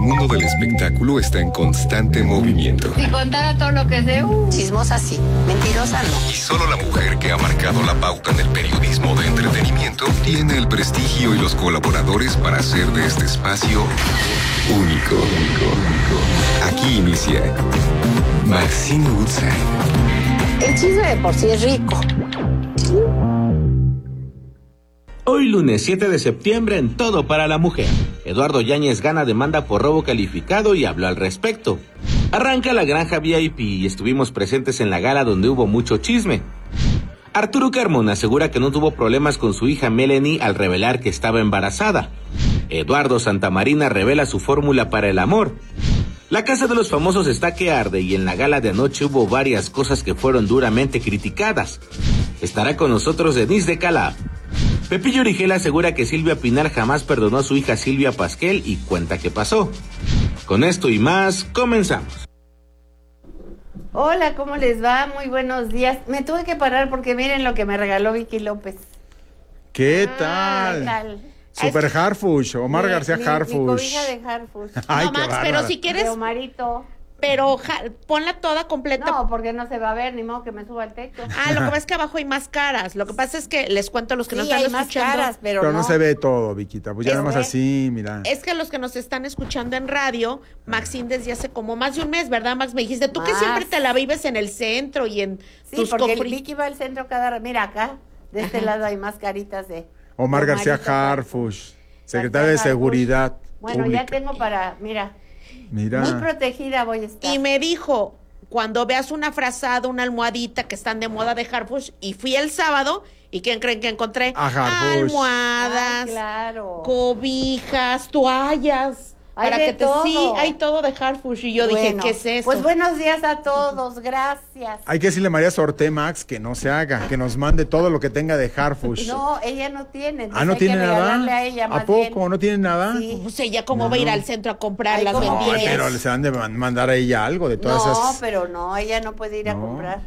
mundo del espectáculo está en constante movimiento. Si contara todo lo que sé, chismosa sí, mentirosa no. Y solo la mujer que ha marcado la pauta en el periodismo de entretenimiento tiene el prestigio y los colaboradores para hacer de este espacio único. Aquí inicia Maxine Woodside. El chisme de por sí es rico. Hoy lunes 7 de septiembre en Todo para la Mujer. Eduardo Yáñez gana demanda por robo calificado y habló al respecto. Arranca la granja VIP y estuvimos presentes en la gala donde hubo mucho chisme. Arturo Carmona asegura que no tuvo problemas con su hija Melanie al revelar que estaba embarazada. Eduardo Santamarina revela su fórmula para el amor. La Casa de los Famosos está que arde y en la gala de anoche hubo varias cosas que fueron duramente criticadas. Estará con nosotros Denise de Cala. Pepillo Origel asegura que Silvia Pinal jamás perdonó a su hija Silvia Pasquel y cuenta qué pasó. Con esto y más, comenzamos. Hola, ¿cómo les va? Muy buenos días. Me tuve que parar porque miren lo que me regaló Vicky López. ¿Qué tal? ¿Qué tal? Super Harfush, Omar García Harfush. Mi cobija de Harfush. Ay, no, qué Max, bárbara. pero si quieres, De Omarito. pero ponla toda completa. No, porque no se va a ver, ni modo que me suba al techo. Lo que pasa es que abajo hay más caras. Lo que pasa es que les cuento a los que nos Sí, están hay más escuchando. caras, pero Pero no. no se ve todo, Viquita. Pues ya Es nada más que- así, mira. Es que los que nos están escuchando en radio, Maxine desde hace como más de un mes, ¿verdad, Max? Me dijiste, tú que Más. siempre te la vives en el centro y en Sí, tus porque el cofres. Vicky va al centro cada... Mira acá, de este lado hay más caritas de... Omar de García Omarito. Harfush, secretario de García Harfush. Seguridad Bueno, Pública. ya tengo para... Mira, Mira. muy protegida voy a estar. Y me dijo, cuando veas una frazada, una almohadita que están de moda de Harfush, y fui el sábado, ¿y quién creen que encontré? A Harfush. Almohadas, Ay, claro. cobijas, toallas. Hay para de que te todo. sí, hay todo de Harfush. Y yo dije, Bueno, ¿qué es eso? Pues buenos días a todos, gracias. Hay que decirle a María Sorté, Max, que no se haga, que nos mande todo lo que tenga de Harfush. No, ella no tiene. Ah, ¿no hay que tiene regalarle nada? a ella ¿A más poco? bien. ¿No tiene nada? Sí. No sé, ya cómo va a ir al centro a comprar Ay, las ¿cómo? No, benditas. pero se han de mandar a ella algo de todas No, esas. pero no, ella no puede ir a No. comprar.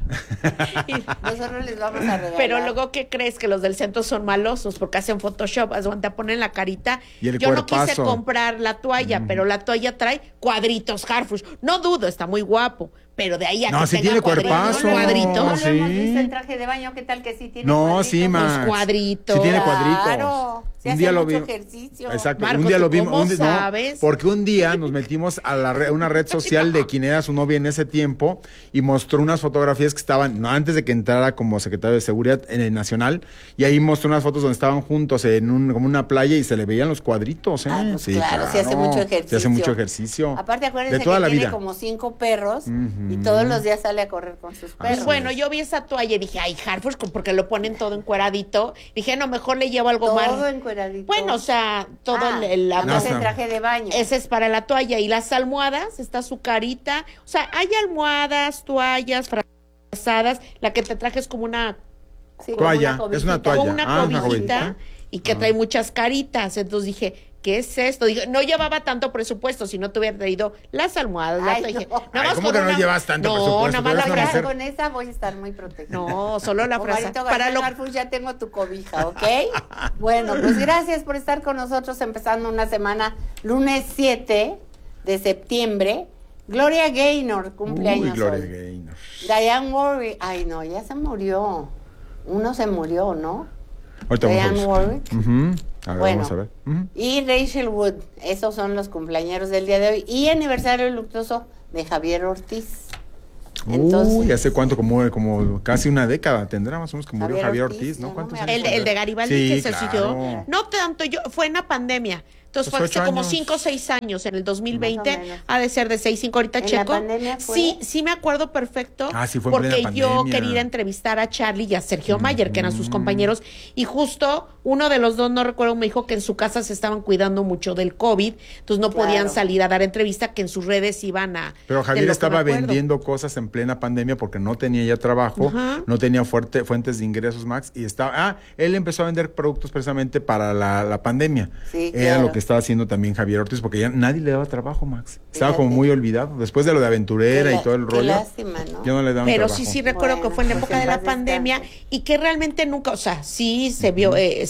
Nosotros les vamos a regalar. Pero luego, ¿qué crees? Que los del centro son malosos porque hacen Photoshop, te ponen la carita. Y el Yo no quise cuerpazo. comprar la toalla, pero la toalla trae cuadritos Harfush. No dudo, está muy guapo, pero de ahí a No, que sí tenga tiene cuadritos, cuerpazo. cuadritos. No lo Sí. hemos visto en traje de baño, ¿qué tal que sí tiene No, cuadritos? sí, Max. Los cuadritos. Sí tiene cuadritos. Claro, se hace mucho ejercicio. Exacto, Marco, un día ¿tú lo vimos. cómo No, sabes? porque un día nos metimos a una red social de quien era su novia en ese tiempo y mostró unas fotografías que estaban, no, antes de que entrara como secretario de Seguridad Nacional, y ahí mostró unas fotos donde estaban juntos en como una playa y se le veían los cuadritos, ¿eh? Ah, pues claro, se hace mucho ejercicio. Se hace mucho ejercicio. Aparte, acuérdense de toda que la tiene vida. como 5 perros Ujú. y todos los días sale a correr con sus Pues perros. bueno, yo vi esa toalla y dije, ay, Harfush, porque lo ponen todo encueradito. Dije, no, mejor le llevo algo más. Todo encueradito. Bueno, o sea, todo no No, es en no. traje de baño. ese es para la toalla. Y las almohadas, está su carita. O sea, hay almohadas, toallas, frazadas. La que te traje es como una, Sí, como Toalla, una es una cobijita. toalla. como una una cobijita cobijita. y que trae muchas caritas. Entonces dije, ¿qué es esto? Dije, no llevaba tanto presupuesto si no te hubiera traído las almohadas. Ay, la toalla. no. Nada Ay, más ¿cómo con que no una- llevas tanto presupuesto? No, nada más Tú la eres una frase. mujer. Con esa voy a estar muy protegida. No, solo la frase. Omarito Para García lo Harfush, ya tengo tu cobija, ¿ok? Bueno, pues gracias por estar con nosotros empezando una semana, lunes 7 de septiembre. Gloria Gaynor, cumpleaños Uy, Gloria hoy. Gaynor. Diane Warwick, ay no, ya se murió. Uno se murió, ¿no? Ahorita Diane vamos a Warwick. Ujú. A ver, Bueno. vamos a ver. Ujú. Y Rachel Wood, esos son los cumpleaños del día de hoy. Y aniversario luctuoso de Javier Ortiz. Entonces, Uy, ¿hace cuánto? Como casi una década tendrá más o menos que murió Javier Javier Ortiz, Ortiz, no, ¿no? no ¿Cuántos me años El de tendrá? Garibaldi Sí, que se suicidó. claro. No tanto, fue en la pandemia. Entonces fue Pues hace 8 como años. 5 o 6 años, en el 2020, Más o menos. ha de ser de 6, 5 ahorita ¿En la checo. pandemia fue? Sí, sí me acuerdo perfecto. Ah, sí, fue en porque plena yo pandemia. quería ir a entrevistar a Charlie y a Sergio Mayer, que eran sus compañeros, y justo uno de los dos, no recuerdo, me dijo que en su casa se estaban cuidando mucho del COVID, entonces no podían Claro. salir a dar entrevista, que en sus redes iban a... Pero de Javier lo que estaba me acuerdo. vendiendo cosas en plena pandemia porque no tenía ya trabajo, Ajá. no tenía fuentes de ingresos, Max, y él empezó a vender productos precisamente para la pandemia. Sí, Era claro. lo que estaba haciendo también Javier Ortiz, porque ya nadie le daba trabajo, Max. Estaba Fíjate. como muy olvidado. Después de lo de aventurera y todo el Qué rollo, lástima, ¿no? ya no le daban Pero trabajo. sí recuerdo Bueno, que fue en la pues época en de la paz pandemia descanse. y que realmente nunca, o sea, sí se vio, sí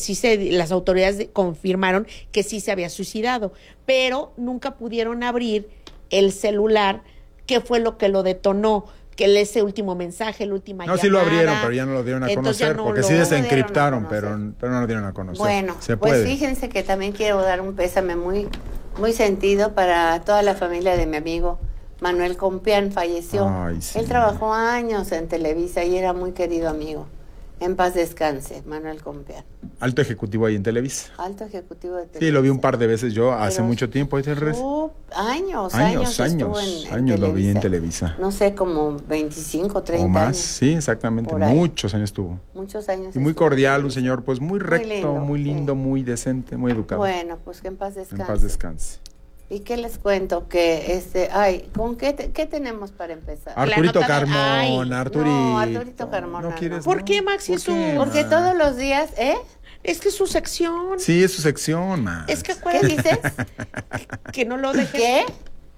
las autoridades confirmaron que sí se había suicidado, pero nunca pudieron abrir el celular, que fue lo que lo detonó, que ese último mensaje, la última llamada. No, sí lo abrieron, pero ya no lo dieron a conocer, porque sí desencriptaron, no pero no lo dieron a conocer. Bueno, se pues puede. fíjense que también quiero dar un pésame muy, muy sentido para toda la familia de mi amigo Manuel Compeán, falleció. Ay, sí. Él trabajó años en Televisa y era muy querido amigo. En paz descanse, Manuel Compeán. Alto ejecutivo ahí en Televisa. Alto ejecutivo de Televisa. Sí, lo vi un par de veces yo hace Pero mucho tiempo. Años Años lo vi en Televisa. No sé, como 25, 30 O más, años. sí, exactamente. Por ahí. Muchos años tuvo. Muchos años. Y muy estuvo en cordial, un Televisa. señor pues muy recto, muy lindo, sí. muy decente, muy educado. Bueno, pues que en paz descanse. En paz descanse. ¿Y qué les cuento? Que ¿con qué tenemos para empezar? Arturito nota de- Carmona, Arturito. No, Arturito Carmona, ¿No quieres? ¿Por no? qué, Maxi? ¿Por Su- qué, Porque ma? todos los días, Es que es su sección. Sí, es su sección, man. Es que ¿Qué acuérdate dices? que no lo dejes. ¿Qué?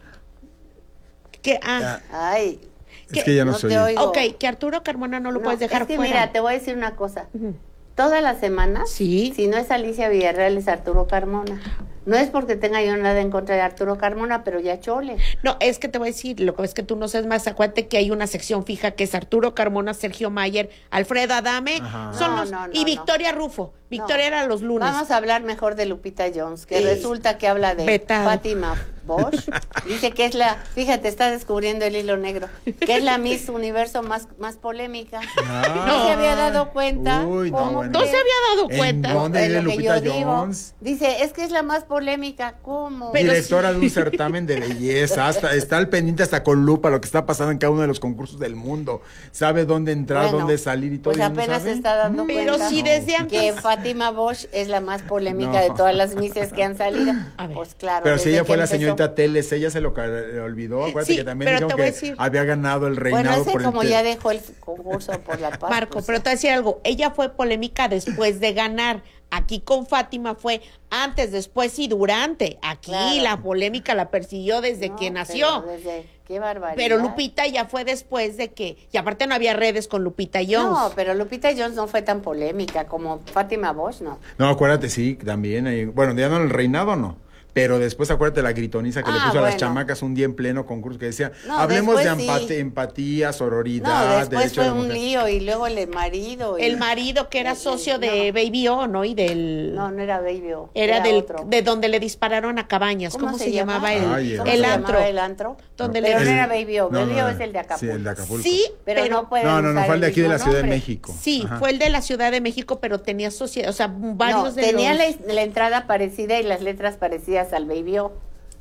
Que, Ay, Es que ya no no soy. te oigo. ok, que Arturo Carmona no lo puedes dejar es que fuera. mira, te voy a decir una cosa. Todas las semanas, Sí. si no es Alicia Villarreal, es Arturo Carmona. No es porque tenga yo nada en contra de Arturo Carmona, pero ya chole. No, es que te voy a decir, lo que es que tú no sabes más, acuérdate que hay una sección fija que es Arturo Carmona, Sergio Mayer, Alfredo Adame, Ajá. son No, los, no, no, y Victoria Rufo. Victoria era los lunes. Vamos a hablar mejor de Lupita Jones, que Sí. resulta que habla de Vetado. Fátima Bosch. Dice que es fíjate, está descubriendo el hilo negro, que es la Miss Universo más polémica. No se había dado cuenta. Uy, no, ¿Cómo bueno. No se había dado ¿En cuenta. dónde Es vive lo que Lupita yo digo. Jones? Dice, es que es la más polémica. ¿Cómo? Pero Directora de un certamen de belleza, está al pendiente hasta con lupa lo que está pasando en cada uno de los concursos del mundo. Sabe dónde entrar, Bueno, dónde salir y todo. Pues ¿y no apenas sabe? se está dando Pero cuenta si desde que antes. Fátima Bosch es la más polémica No. de todas las misses que han salido. A ver. Pues claro. Pero si desde ella que fue la empezó. señorita Teles, ella se lo olvidó. Acuérdate Sí, que también pero dijeron te voy a que decir- había ganado el Bueno, reinado ese por el como tel- ya dejó el concurso por la paz. Marco, pues, pero te voy a decir algo, ella fue polémica después de ganar. Aquí con Fátima fue antes, después y durante. Aquí Claro. la polémica la persiguió desde no, que nació. Qué barbaridad. Pero Lupita ya fue después de que, y aparte no había redes con Lupita Jones. No, pero Lupita Jones no fue tan polémica como Fátima Bosch, ¿no? No, acuérdate, sí, también. Bueno, ya no en el reinado, no. Pero después acuérdate la gritoniza que le puso a las bueno. chamacas un día en pleno concurso que decía, No, hablemos de después sí. empatía, No, sororidad, después derecho fue de la un mujer. lío y luego el marido. El marido que era socio de no. Baby O, ¿no? Y del... No, no era Baby O, Era otro. de donde le dispararon a Cabañas. ¿Cómo se llamaba Ay, el ¿Cómo el se antro? llamaba el antro? Donde Pero le- no El- era Baby O. no, Baby no, O es el de Acapulco. Sí, el de Acapulco. Sí, Pero no pueden No, usar fue el de aquí de la mismo Ciudad de nombre. México. Sí, Ajá. fue el de la Ciudad de México, pero tenía sociedad, o sea, varios No, de tenía los... la entrada parecida y las letras parecidas al Baby O,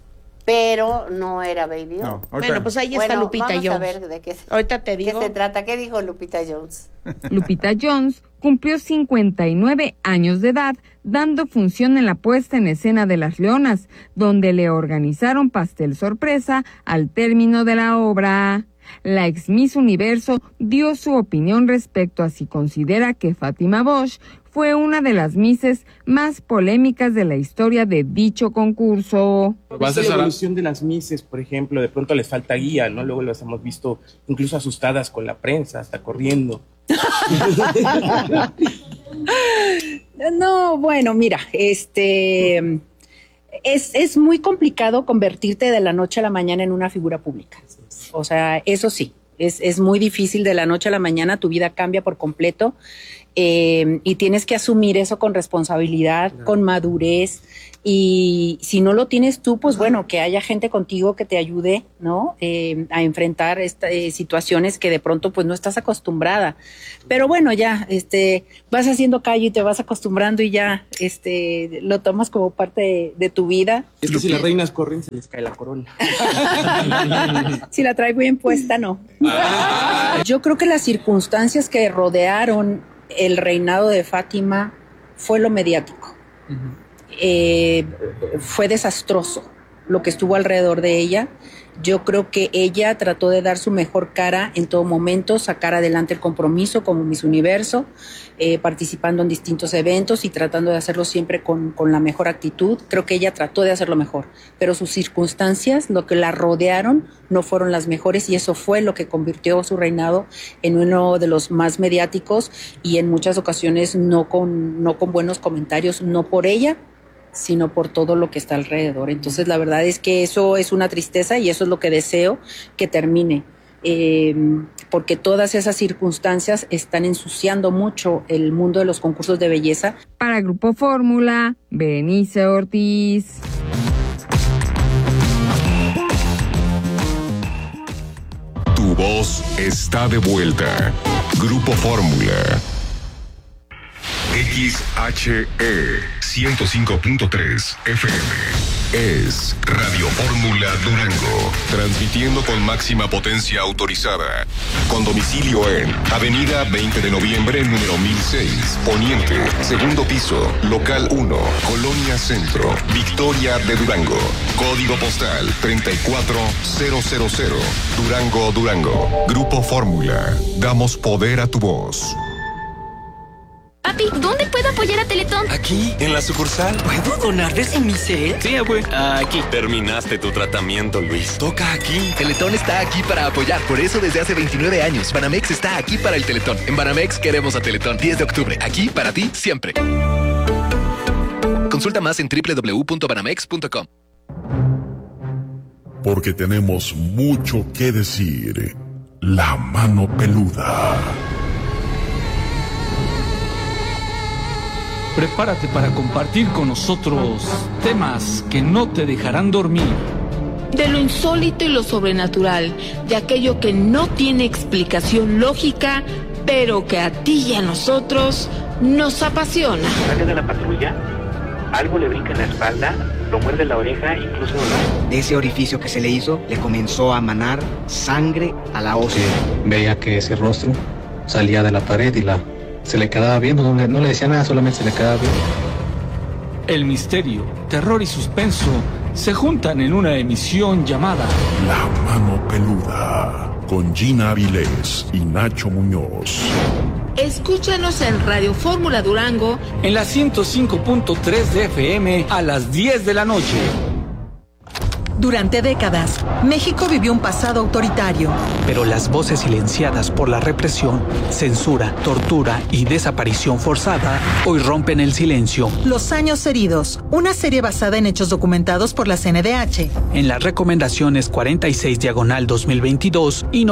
pero no era Baby O. No, ahorita- Bueno, pues ahí está Bueno, Lupita vamos Jones. a ver de qué, Ahorita te qué digo. se trata. ¿Qué dijo Lupita Jones? Lupita Jones cumplió 59 años de edad, dando función en la puesta en escena de Las Leonas, donde le organizaron pastel sorpresa al término de la obra. La ex Miss Universo dio su opinión respecto a si considera que Fátima Bosch fue una de las misses más polémicas de la historia de dicho concurso. La evolución de las mises, por ejemplo, de pronto les falta guía, ¿no? Luego las hemos visto incluso asustadas con la prensa, hasta corriendo. No, bueno, mira, es muy complicado convertirte de la noche a la mañana en una figura pública. O sea, eso sí, es muy difícil de la noche a la mañana, tu vida cambia por completo y tienes que asumir eso con responsabilidad, con madurez. Y si no lo tienes tú, pues bueno, que haya gente contigo que te ayude, ¿no? A enfrentar situaciones que de pronto pues no estás acostumbrada. Pero bueno, ya, vas haciendo callo y te vas acostumbrando y ya, lo tomas como parte de tu vida. Es que si las reinas corren, se les cae la corona. Si la trae bien puesta, no. Yo creo que las circunstancias que rodearon el reinado de Fátima fue lo mediático. Fue desastroso. lo que estuvo alrededor de ella. Yo creo que ella trató de dar su mejor cara en todo momento, sacar adelante el compromiso como Miss Universo, participando en distintos eventos y tratando de hacerlo siempre con la mejor actitud. Creo que ella trató de hacerlo mejor, pero sus circunstancias, lo que la rodearon, no fueron las mejores y eso fue lo que convirtió su reinado en uno de los más mediáticos y en muchas ocasiones no con buenos comentarios, no por ella, sino por todo lo que está alrededor. Entonces, la verdad es que eso es una tristeza y eso es lo que deseo que termine, porque todas esas circunstancias están ensuciando mucho el mundo de los concursos de belleza. Para Grupo Fórmula, Berenice Ortiz. Tu voz está de vuelta. Grupo Fórmula. XHE 105.3 FM es Radio Fórmula Durango, transmitiendo con máxima potencia autorizada, con domicilio en Avenida 20 de Noviembre, número 1006, Poniente, segundo piso, local 1, Colonia Centro, Victoria de Durango, código postal 34000, Durango, Durango. Grupo Fórmula, damos poder a tu voz. Papi, ¿dónde puedo apoyar a Teletón? Aquí, en la sucursal. ¿Puedo donarles en mi set? Sí, abue. Aquí. Terminaste tu tratamiento, Luis. Toca aquí. Teletón está aquí para apoyar. Por eso, desde hace 29 años, Banamex está aquí para el Teletón. En Banamex queremos a Teletón. 10 de octubre. Aquí para ti, siempre. Consulta más en www.banamex.com. Porque tenemos mucho que decir. La mano peluda. Prepárate para compartir con nosotros temas que no te dejarán dormir. De lo insólito y lo sobrenatural, de aquello que no tiene explicación lógica, pero que a ti y a nosotros nos apasiona. Sale de la patrulla, algo le brinca en la espalda, lo muerde la oreja, incluso dolor. De ese orificio que se le hizo, le comenzó a manar sangre a la ósea. Veía que ese rostro salía de la pared y se le quedaba viendo, no le decía nada, solamente se le quedaba viendo. El misterio, terror y suspenso se juntan en una emisión llamada La Mano Peluda, con Gina Avilés y Nacho Muñoz. Escúchanos en Radio Fórmula Durango en la 105.3 de FM a las 10 de la noche. Durante décadas, México vivió un pasado autoritario. Pero las voces silenciadas por la represión, censura, tortura y desaparición forzada hoy rompen el silencio. Los años heridos, una serie basada en hechos documentados por la CNDH. En las recomendaciones 46/2022 y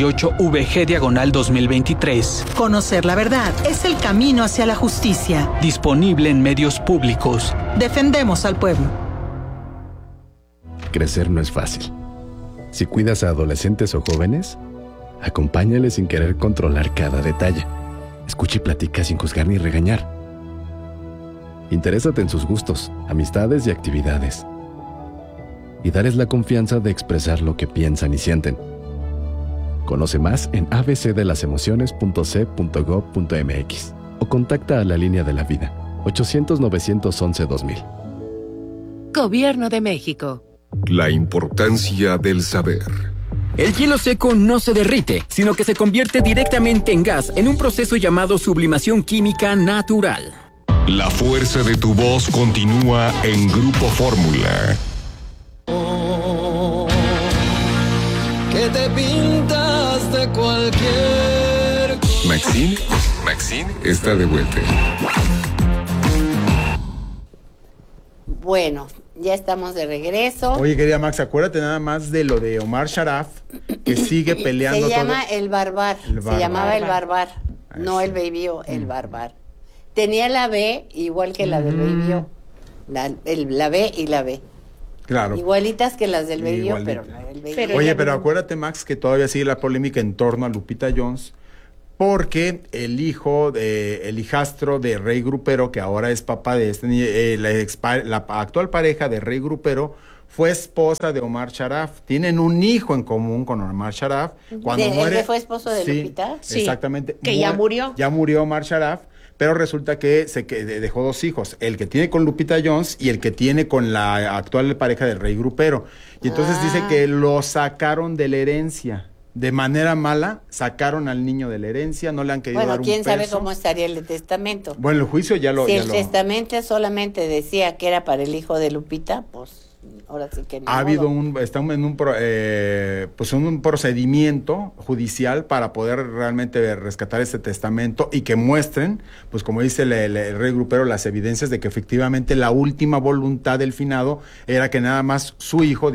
98/VG/2023. Conocer la verdad es el camino hacia la justicia. Disponible en medios públicos. Defendemos al pueblo. Crecer no es fácil. Si cuidas a adolescentes o jóvenes, acompáñales sin querer controlar cada detalle. Escucha y platica sin juzgar ni regañar. Interésate en sus gustos, amistades y actividades. Y darles la confianza de expresar lo que piensan y sienten. Conoce más en abcdelasemociones.c.gov.mx o contacta a la Línea de la Vida, 800-911-2000. Gobierno de México. La importancia del saber. El hielo seco no se derrite, sino que se convierte directamente en gas en un proceso llamado sublimación química natural. La fuerza de tu voz continúa en Grupo Fórmula. Que te pintas de cualquier... Maxine está de vuelta. Bueno, ya estamos de regreso. Oye, querida Max, acuérdate nada más de lo de Omar Sharaf, que sigue peleando. Se llama todo. El Barbar. Se llamaba El Barbar. No El Baby-O, El Barbar. Tenía la B igual que la del Baby-O. La B y la B. Claro. Igualitas que las del Baby-O, pero no el Baby-O. Oye, pero acuérdate, Max, que todavía sigue la polémica en torno a Lupita Jones, porque el hijastro de Rey Grupero, que ahora es papá de este niño, la actual pareja de Rey Grupero, fue esposa de Omar Sharaf. Tienen un hijo en común con Omar Sharaf. Cuando muere, ¿El que fue esposo de Lupita? Sí, exactamente. Que ya murió. Ya murió Omar Sharaf, pero resulta que dejó 2 hijos, el que tiene con Lupita Jones y el que tiene con la actual pareja del rey grupero. Y entonces dice que lo sacaron de la herencia. De manera mala, sacaron al niño de la herencia, no le han querido dar un peso. Bueno, quién sabe cómo estaría el testamento. Bueno, el juicio ya lo... Si el testamento solamente decía que era para el hijo de Lupita, pues ahora sí que no. Ha habido estamos en un procedimiento judicial para poder realmente rescatar este testamento y que muestren, pues como dice el rey grupero, las evidencias de que efectivamente la última voluntad del finado era que nada más su hijo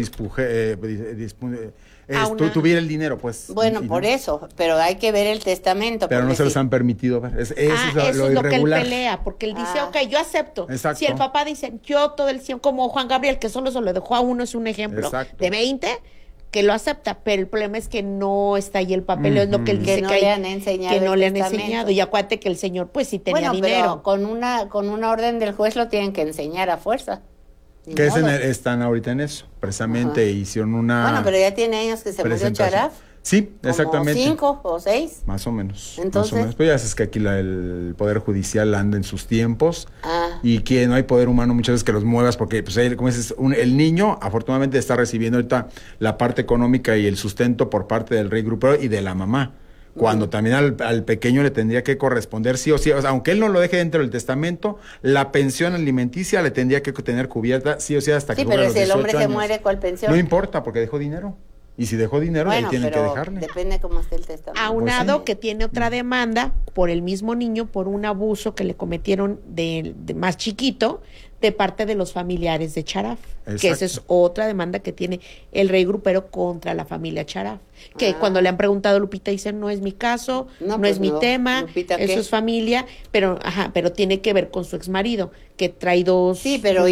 tuviera el dinero, pues. Bueno, por eso, pero hay que ver el testamento. Pero no se los han permitido ver. Eso es lo que él pelea, porque él dice, ok, yo acepto. Exacto. Si el papá dice, yo todo el tiempo, como Juan Gabriel, que solo se lo dejó a uno, es un ejemplo, de 20, que lo acepta, pero el problema es que no está ahí el papel, es lo que él dice que no le han enseñado. Que no le han enseñado, y acuérdate que el señor, pues sí tenía dinero. Pero con una orden del juez lo tienen que enseñar a fuerza. Que están ahorita en eso, precisamente hicieron una... Bueno, pero ya tiene años que se murió Charaf. Sí, exactamente. 5 o 6. Más o menos. Entonces, más o menos. Pues ya sabes que aquí el Poder Judicial anda en sus tiempos y que no hay poder humano muchas veces que los muevas porque, pues, como dices, el niño afortunadamente está recibiendo ahorita la parte económica y el sustento por parte del rey grupero y de la mamá. Cuando también al pequeño le tendría que corresponder sí o sí, o sea, aunque él no lo deje dentro del testamento, la pensión alimenticia le tendría que tener cubierta sí o sí hasta que pero los si el hombre 18 se años. muere, ¿cuál pensión? No importa, porque dejó dinero. Y si dejó dinero, ahí tienen que dejarle. Depende cómo esté el testamento. Aunado que tiene otra demanda por el mismo niño por un abuso que le cometieron de más chiquito de parte de los familiares de Charaf. Exacto. Que esa es otra demanda que tiene el rey grupero contra la familia Charaf. Que cuando le han preguntado a Lupita dicen, no es mi caso, no es mi tema, Lupita, eso es familia, pero tiene que ver con su exmarido, que trae 2... Sí, pero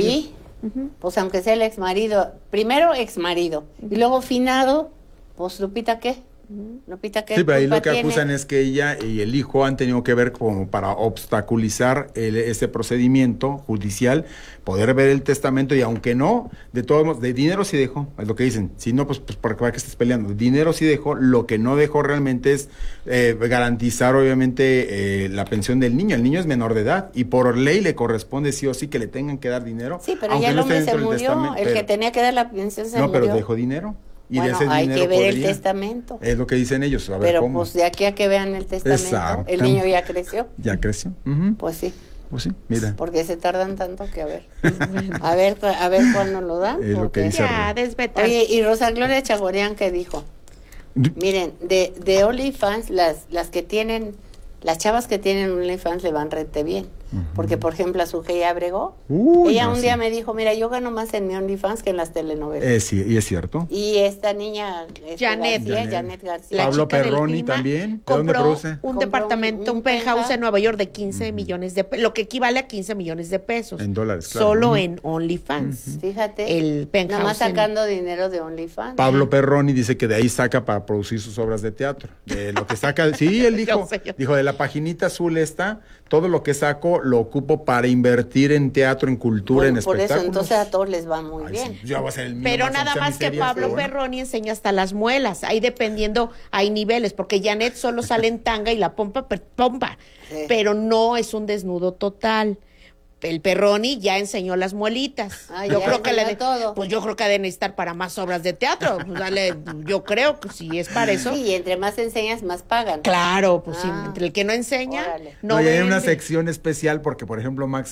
pues aunque sea el exmarido, primero exmarido, y luego finado, pues Lupita, ¿qué? Lupita, ¿qué? Sí, pero ahí lo que tiene? acusan es que ella y el hijo han tenido que ver como para obstaculizar ese procedimiento judicial, poder ver el testamento y aunque no, de todos modos, de dinero sí dejó, es lo que dicen, si no, pues ¿para qué estás peleando? Dinero sí dejó, lo que no dejó realmente es garantizar obviamente la pensión del niño. El niño es menor de edad y por ley le corresponde sí o sí que le tengan que dar dinero. Sí, pero ya el hombre se murió, el que tenía que dar la pensión se murió. No, pero dejó dinero. Y bueno, de ese hay que ver el podría. testamento. Es lo que dicen ellos, a ver pero cómo. Pues de aquí a que vean el testamento, el niño ya creció. Ya creció. Pues sí. Pues sí, mira. Porque se tardan tanto que a ver cuándo lo dan. Es lo que dice. Oye, y Rosa Gloria Chagorián, ¿qué dijo? Miren, de OnlyFans, las que tienen, las chavas que tienen OnlyFans le van rete bien. Porque, por ejemplo, a Sujei Abrego, ella un día me dijo, mira, yo gano más en mi OnlyFans que en las telenovelas. Sí, y es cierto. Y esta niña, Janet García. Pablo Perroni también. ¿De dónde produce? Un departamento, un penthouse en Nueva York de 15 millones de pesos, lo que equivale a 15 millones de pesos. En dólares, claro. Solo en OnlyFans. Fíjate. El penthouse. Nada más sacando dinero de OnlyFans. Pablo Perroni dice que de ahí saca para producir sus obras de teatro. De lo que saca, sí, él dijo, de la paginita azul todo lo que saco lo ocupo para invertir en teatro, en cultura, en espectáculos. Por eso, entonces a todos les va muy bien. Sí, ya va a ser el mío, pero nada más que Pablo Perroni enseña hasta las muelas. Ahí dependiendo, hay niveles, porque Janet solo sale en tanga y la pompa, pero no es un desnudo total. El Perroni ya enseñó las muelitas. Yo creo que yo creo que debe necesitar para más obras de teatro. Pues yo creo que si es para eso. Sí, y entre más enseñas, más pagan. Claro, pues entre el que no enseña, no hay una sección especial porque, por ejemplo, Max,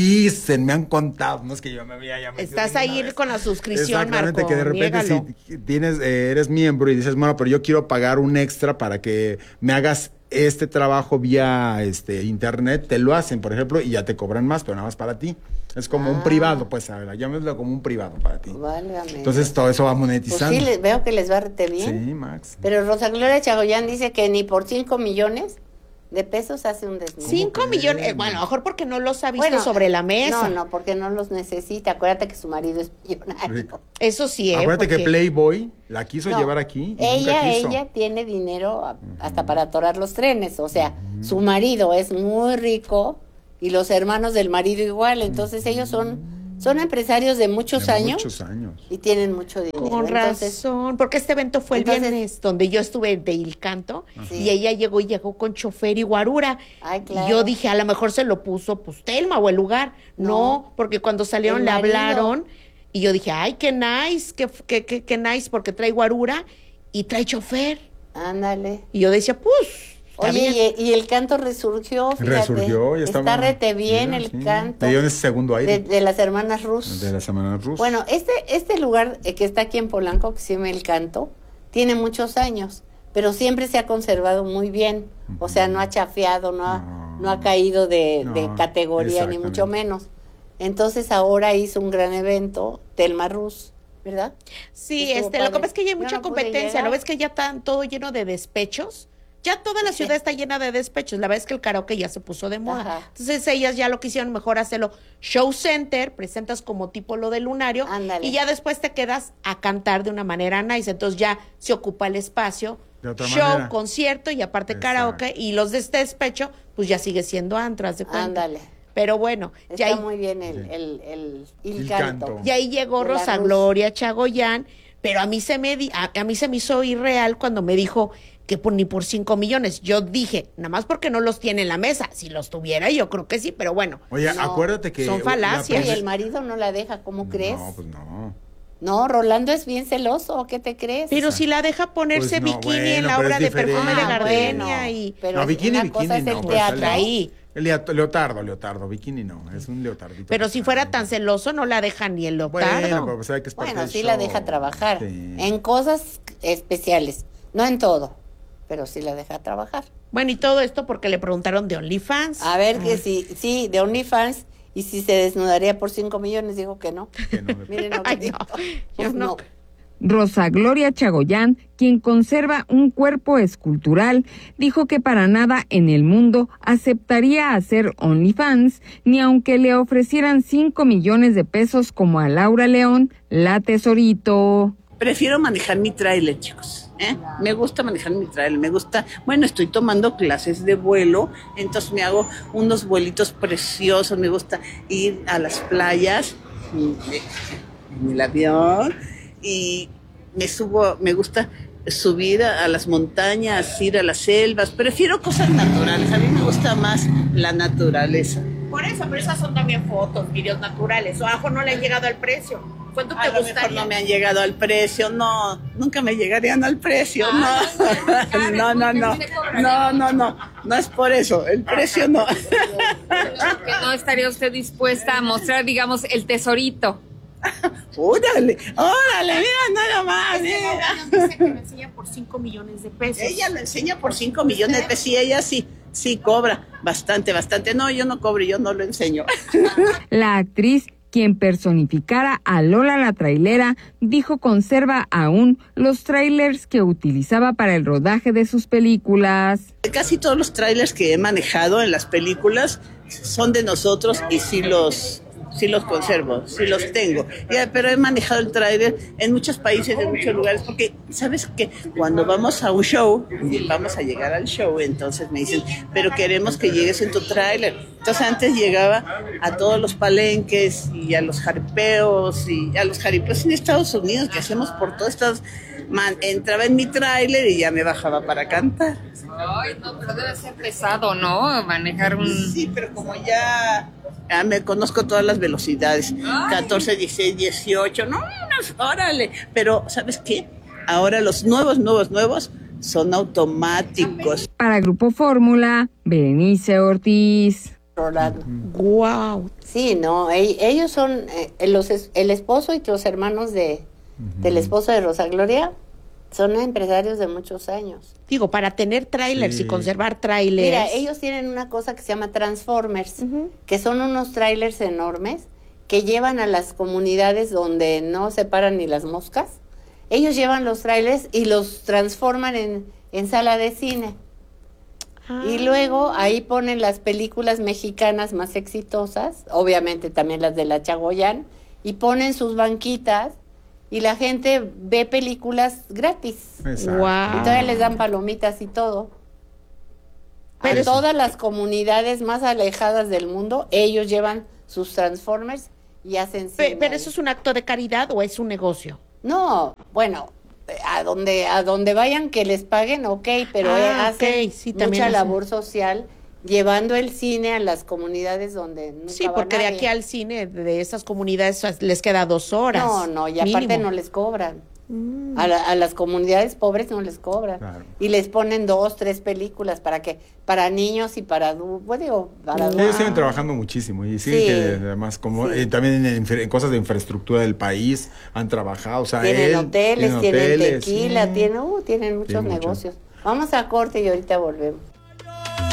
me han contado, no es que yo me había llamado. Estás ahí con la suscripción, exactamente, Marco. Que de repente si eres miembro y dices, bueno, pero yo quiero pagar un extra para que me hagas este trabajo vía internet, te lo hacen, por ejemplo, y ya te cobran más, pero nada más para ti. Es como un privado, pues, llámelo como un privado para ti. Válgame. Entonces todo eso va monetizando. Pues sí, veo que les va rete bien. Sí, Max. Pero Rosa Gloria Chagoyán dice que ni por 5 millones de pesos hace un desnudo. 5 millones, bueno, a lo mejor porque no los ha visto sobre la mesa. No, porque no los necesita. Acuérdate que su marido es millonario. Rico. Eso sí, acuérdate que Playboy la quiso llevar aquí. Ella tiene dinero hasta para atorar los trenes. O sea, su marido es muy rico y los hermanos del marido igual. Entonces ellos son Son empresarios de muchos años. Muchos años. Y tienen mucho dinero. Con razón, porque este evento fue el viernes, donde yo estuve de Il Canto, y ella llegó con chofer y guarura. Ay, claro. Y yo dije, a lo mejor se lo puso pues Telma o el lugar. No, porque cuando salieron le hablaron, y yo dije, ay, qué nice, qué nice, porque trae guarura y trae chofer. Ándale. Y yo decía, pues... Oye, y el canto resurgió, fíjate. Resurgió, ya está rete bien el canto. Le dio ese segundo aire. De las hermanas Rus. De las hermanas Rus. Bueno, este lugar que está aquí en Polanco, que se llama El Canto, tiene muchos años, pero siempre se ha conservado muy bien. O sea, no ha chafeado, no ha caído de categoría, ni mucho menos. Entonces ahora hizo un gran evento, Telma Rus, ¿verdad? Sí, lo que pasa es que ya hay mucha competencia, ¿no ves que ya está todo lleno de despechos? Ya toda la ciudad está llena de despechos. La verdad es que el karaoke ya se puso de moda. Ajá. Entonces ellas ya lo quisieron mejor hacerlo show center, presentas como tipo lo del Lunario. Ándale. Y ya después te quedas a cantar de una manera nice. Entonces ya se ocupa el espacio. De otra show, manera. Concierto y aparte karaoke. Y los de este despecho, pues ya sigue siendo antras de cuenta. Ándale. Pero bueno, está ya muy bien el canto. Y ahí llegó Rosa Gloria Chagoyán, pero a mí se me hizo irreal cuando me dijo que ni por 5 millones. Yo dije, nada más porque no los tiene en la mesa. Si los tuviera, yo creo que sí, pero bueno. Oye, acuérdate que... Son falacias. Y el marido no la deja, ¿cómo crees? No, pues no. No, Rolando es bien celoso, ¿qué te crees? Pero si la deja ponerse pues bikini en la obra de perfume de Gardenia pero bikini cosa es el teatro ahí. Leotardo, bikini no, es un leotardito. Pero si fuera tan celoso, no la deja ni el leotardo. Bueno, pues hay que sí la deja trabajar en cosas especiales, no en todo, pero sí la deja trabajar. Bueno, y todo esto porque le preguntaron de OnlyFans. A ver, que sí, de OnlyFans, y si se desnudaría por 5 millones, dijo que no. Miren lo que dijo. Yo no. Rosa Gloria Chagoyán, quien conserva un cuerpo escultural, dijo que para nada en el mundo aceptaría hacer OnlyFans, ni aunque le ofrecieran 5 millones de pesos como a Laura León, la Tesorito. Prefiero manejar mi tráiler, chicos. Me gusta manejar mi tráiler, estoy tomando clases de vuelo, entonces me hago unos vuelitos preciosos, me gusta ir a las playas en el avión y me gusta subir a las montañas, ir a las selvas, prefiero cosas naturales, a mí me gusta más la naturaleza. Por eso, pero esas son también fotos, videos naturales, o abajo no le han llegado al precio. ¿Cuánto te gustaría? No me han llegado al precio, no, nunca me llegarían al precio, no es por eso, el precio no. Que no estaría usted dispuesta a mostrar, digamos, el tesorito. Órale, mira, nada más. Dice que me enseña por 5 millones de pesos. Ella lo enseña por 5 millones de pesos y ella sí cobra bastante. No, yo no cobro, yo no lo enseño. La actriz, quien personificara a Lola la trailera, dijo conserva aún los trailers que utilizaba para el rodaje de sus películas. Casi todos los trailers que he manejado en las películas son de nosotros y sí los conservo, sí los tengo. Pero he manejado el tráiler en muchos países, en muchos lugares, porque sabes que cuando vamos a un show, vamos a llegar al show, entonces me dicen, pero queremos que llegues en tu tráiler. Entonces antes llegaba a todos los palenques y a los jaripeos en Estados Unidos, que hacemos por todos Estados Unidos. Entraba en mi tráiler y ya me bajaba para cantar. Ay, no, pero debe ser pesado, ¿no? Manejar un... Sí, pero como ya me conozco todas las velocidades. 14, 16, 18, órale. Pero, ¿sabes qué? Ahora los nuevos son automáticos. Para Grupo Fórmula, Berenice Ortiz. Wow. Sí, no, ellos son el esposo y los hermanos del esposo de Rosa Gloria son empresarios de muchos años. Digo, para tener trailers y conservar trailers. Mira, ellos tienen una cosa que se llama Transformers, que son unos trailers enormes que llevan a las comunidades donde no se paran ni las moscas. Ellos llevan los trailers y los transforman en sala de cine. Y luego ahí ponen las películas mexicanas más exitosas, obviamente también las de la Chagoyán, y ponen sus banquitas y la gente ve películas gratis. Wow. Y todavía les dan palomitas y todo. Pero a todas las comunidades más alejadas del mundo, ellos llevan sus Transformers y hacen cine. ¿Pero eso es un acto de caridad o es un negocio? No, bueno, a donde vayan que les paguen, ok, pero hacen mucha labor social llevando el cine a las comunidades donde nunca Sí, va porque nadie. de aquí al cine de esas comunidades les queda 2 horas. No, y aparte mínimo. no les cobran. A las comunidades pobres no les cobran. Claro. Y les ponen 2, 3 películas para niños y para adultos. Pues digo, para adultos. Ellos siguen trabajando muchísimo y siguen que además como también en cosas de infraestructura del país han trabajado. O sea, Tienen hoteles, tienen tequila, sí. tienen muchos negocios. Vamos a corte y ahorita volvemos.